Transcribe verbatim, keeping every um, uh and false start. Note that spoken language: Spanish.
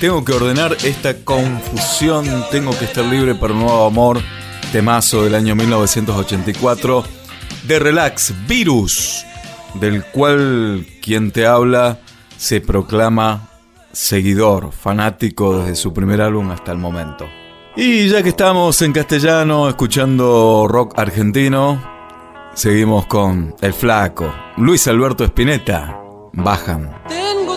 tengo que ordenar esta confusión, tengo que estar libre para un nuevo amor, temazo del año mil novecientos ochenta y cuatro, de Relax, Virus, del cual quien te habla se proclama seguidor, fanático desde su primer álbum hasta el momento. Y ya que estamos en castellano escuchando rock argentino, seguimos con El Flaco, Luis Alberto Spinetta, Bajan.